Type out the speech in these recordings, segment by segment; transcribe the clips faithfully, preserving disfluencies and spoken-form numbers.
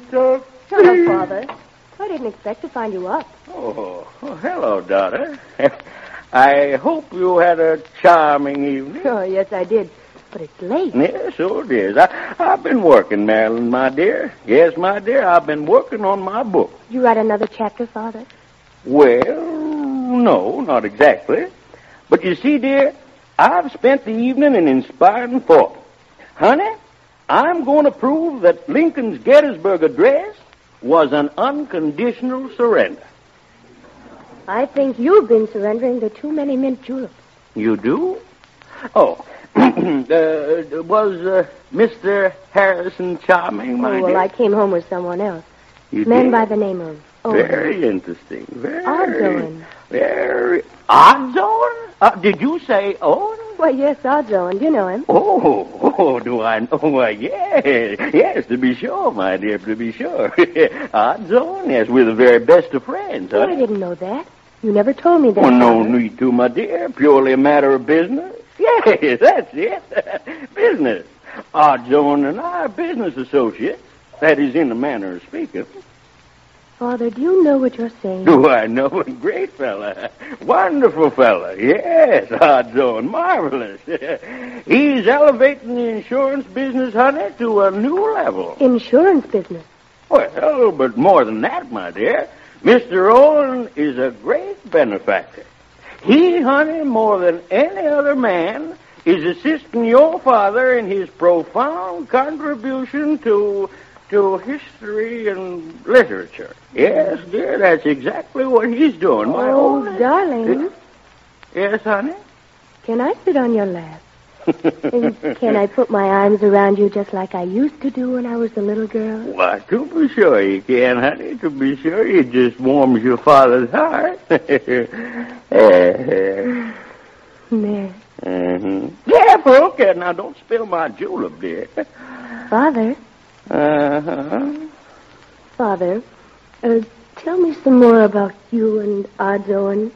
Rita. Hello, Father. I didn't expect to find you up. Oh, oh hello, daughter. I hope you had a charming evening. Oh, yes, I did. But it's late. Yes, so it is. I, I've been working, Marilyn, my dear. Yes, my dear, I've been working on my book. Did you write another chapter, Father? Well, no, not exactly. But you see, dear, I've spent the evening in inspiring thought. Honey, I'm going to prove that Lincoln's Gettysburg Address was an unconditional surrender. I think you've been surrendering to too many mint juleps. You do? Oh, uh, was uh, Mister Harrison charming, my Oh, well, dear? I came home with someone else. You Man did? by the name of Owen. Very interesting. Very. Odds-Owen. Very. Odds-Owen? Uh, did you say Owen? Why, yes, Odds Owen. Do you know him? Oh, oh, do I know? Why, yes. Yes, to be sure, my dear, to be sure. Odds-Owen, yes, we're the very best of friends, Oh, huh? I didn't know that. You never told me that. Well, no Father. need to, my dear. Purely a matter of business. Yes, that's it. Business. Odds-Owen and I are business associates. That is in the manner of speaking. Father, do you know what you're saying? Do I know a great fella? Wonderful fella. Yes, Odds-Owen. Marvelous. He's elevating the insurance business, honey, to a new level. Insurance business. Well, but more than that, my dear. Mister Owen is a great benefactor. He, honey, more than any other man, is assisting your father in his profound contribution to to history and literature. Yes, dear, that's exactly what he's doing. My Oh, own... darling. Yes, honey? Can I sit on your lap? And can I put my arms around you just like I used to do when I was a little girl? Why, to be sure you can, honey. To be sure, it just warms your father's heart. There. Mm-hmm. Careful, kid. Now, don't spill my julep, dear. Father, Uh-huh. Father, uh, tell me some more about you and Odds Owen.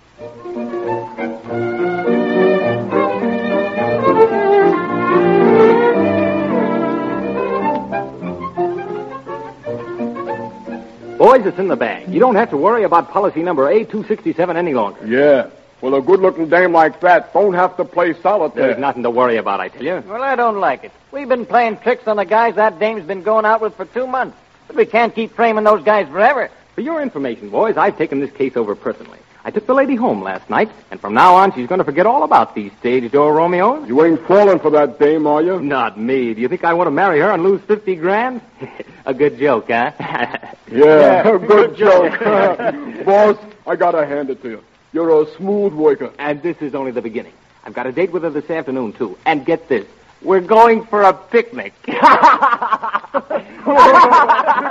Boys, it's in the bag. You don't have to worry about policy number A two sixty-seven any longer. Yeah. Well, a good-looking dame like that don't have to play solitaire. There's nothing to worry about, I tell you. Well, I don't like it. We've been playing tricks on the guys that dame's been going out with for two months. But we can't keep framing those guys forever. For your information, boys, I've taken this case over personally. I took the lady home last night, and from now on, she's going to forget all about these stage door Romeos. You ain't falling for that dame, are you? Not me. Do you think I want to marry her and lose fifty grand? A good joke, huh? Yeah, good joke. Boss, I gotta hand it to you. You're a smooth worker. And this is only the beginning. I've got a date with her this afternoon, too. And get this. We're going for a picnic.